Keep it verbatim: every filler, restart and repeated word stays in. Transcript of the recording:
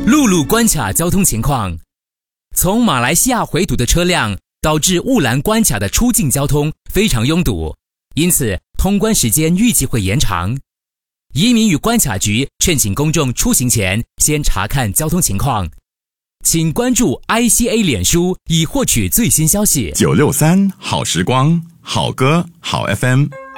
陆路关卡交通情况：从马来西亚回堵的车辆导致雾兰关卡的出境交通非常拥堵，因此通关时间预计会延长。移民与关卡局劝请公众出行前先查看交通情况。请关注 I C A 脸书以获取最新消息。 九六三好时光，好歌好 F M。